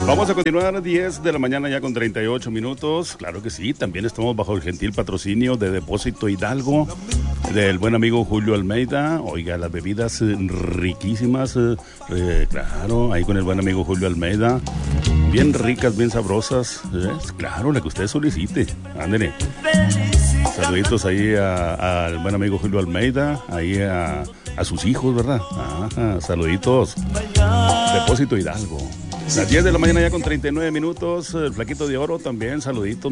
Vamos a continuar, 10 de la mañana ya con 38 minutos. Claro que sí, también estamos bajo el gentil patrocinio de Depósito Hidalgo, del buen amigo Julio Almeida. Oiga, las bebidas riquísimas, claro, ahí con el buen amigo Julio Almeida. Bien ricas, bien sabrosas, claro, la que usted solicite. Ándele. Saluditos ahí al buen amigo Julio Almeida, ahí a sus hijos, ¿verdad? Ajá, saluditos. Depósito Hidalgo. Las 10 de la mañana ya con 39 minutos. El Flaquito de Oro también, saluditos.